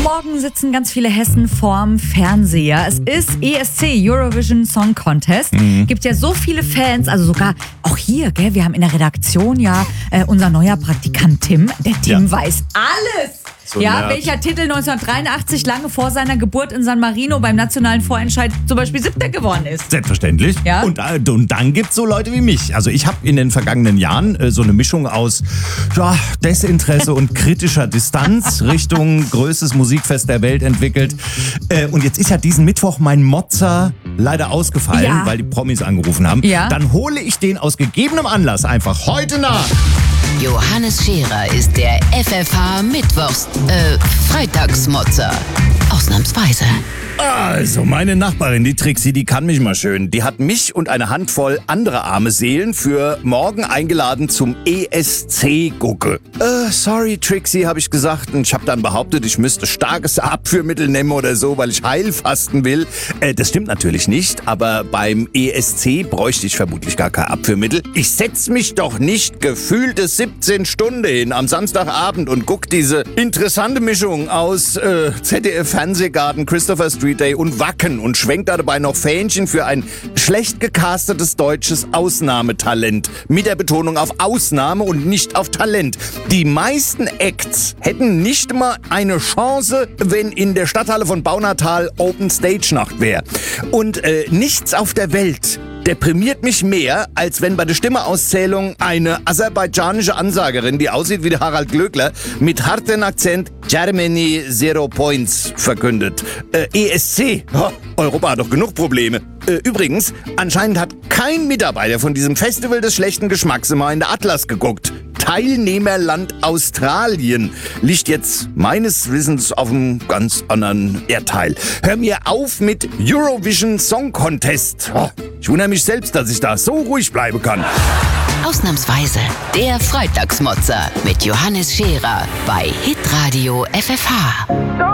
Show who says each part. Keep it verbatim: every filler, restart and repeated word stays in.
Speaker 1: Morgen sitzen ganz viele Hessen vorm Fernseher. Es ist E S C, Eurovision Song Contest. Mhm. Gibt ja so viele Fans, also sogar auch hier, gell? Wir haben in der Redaktion ja äh, unser neuer Praktikant Tim. Der Tim ja. weiß alles. So ja, nerd. Welcher Titel neunzehnhundertdreiundachtzig lange vor seiner Geburt in San Marino beim nationalen Vorentscheid zum Beispiel siebter geworden ist.
Speaker 2: Selbstverständlich. Ja? Und, äh, und dann gibt's so Leute wie mich. Also ich habe in den vergangenen Jahren äh, so eine Mischung aus ja, Desinteresse und kritischer Distanz Richtung größtes Musikfest der Welt entwickelt. Äh, und jetzt ist ja diesen Mittwoch mein Mozza leider ausgefallen, ja. weil die Promis angerufen haben. Ja. Dann hole ich den aus gegebenem Anlass einfach heute nach.
Speaker 3: Johannes Scherer ist der F F H Mittwochs, äh, Freitagsmotzer. Ausnahmsweise.
Speaker 2: Also, meine Nachbarin, die Trixie, die kann mich mal schön. Die hat mich und eine Handvoll andere arme Seelen für morgen eingeladen zum E S C-Gucke. Äh, sorry, Trixie, habe ich gesagt. Und ich habe dann behauptet, ich müsste starkes Abführmittel nehmen oder so, weil ich Heilfasten will. Äh, das stimmt natürlich nicht, aber beim E S C bräuchte ich vermutlich gar kein Abführmittel. Ich setz mich doch nicht gefühlte siebzehn Stunden hin am Samstagabend und guck diese interessante Mischung aus äh, Z D F-Fernsehgarten, Christopher Street Day und Wacken und schwenkt dabei noch Fähnchen für ein schlecht gecastetes deutsches Ausnahmetalent. Mit der Betonung auf Ausnahme und nicht auf Talent. Die meisten Acts hätten nicht mal eine Chance, wenn in der Stadthalle von Baunatal Open Stage Nacht wäre. Und äh, nichts auf der Welt deprimiert mich mehr, als wenn bei der Stimmeauszählung eine aserbaidschanische Ansagerin, die aussieht wie der Harald Glöckler, mit hartem Akzent Germany Zero Points verkündet. Äh, E S C, oh, Europa hat doch genug Probleme. Äh, übrigens, anscheinend hat kein Mitarbeiter von diesem Festival des schlechten Geschmacks immer in der Atlas geguckt. Teilnehmerland Australien liegt jetzt meines Wissens auf einem ganz anderen Erdteil. Hör mir auf mit Eurovision Song Contest. Oh, ich wundere mich selbst, dass ich da so ruhig bleiben kann.
Speaker 3: Ausnahmsweise der Freitagsmotzer mit Johannes Scherer bei Hitradio F F H.